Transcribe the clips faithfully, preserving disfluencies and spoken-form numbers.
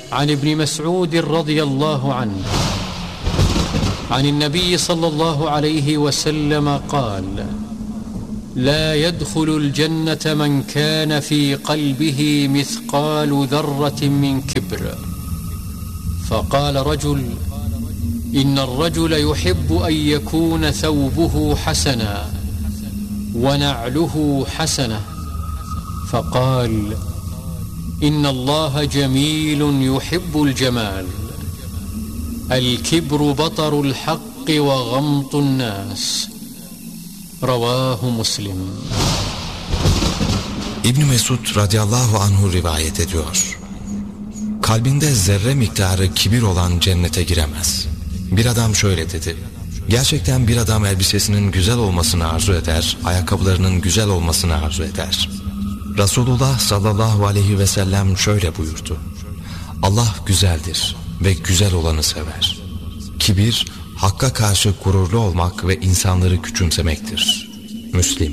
عن ابن مسعود رضي الله عنه عن النبي صلى الله عليه وسلم قال: لا يدخل الجنة من كان في قلبه مثقال ذرة من كبر. فقال رجل: إن الرجل يحب أن يكون ثوبه حسنا ونعله حسنة. فقال: إن الله جميل يحب الجمال. الكبر بطر الحق وغمط الناس. Ravahu Muslim. İbn Mesud radıyallahu anhu rivayet ediyor. Kalbinde zerre miktarı kibir olan cennete giremez. Bir adam şöyle dedi: gerçekten bir adam elbisesinin güzel olmasını arzu eder, ayakkabılarının güzel olmasını arzu eder. Resulullah sallallahu aleyhi ve sellem şöyle buyurdu: Allah güzeldir ve güzel olanı sever. Kibir, Hakka karşı gururlu olmak ve insanları küçümsemektir. Müslim.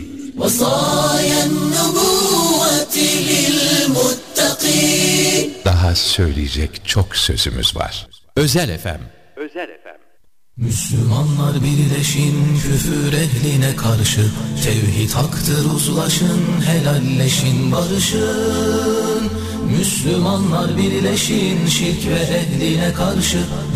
Daha söyleyecek çok sözümüz var. Özel efem. Özel efem. Müslümanlar birleşin küfür ehline karşı, tevhid haktır uzlaşın, helalleşin barışın. Müslümanlar birleşin şirk ve ehline karşı,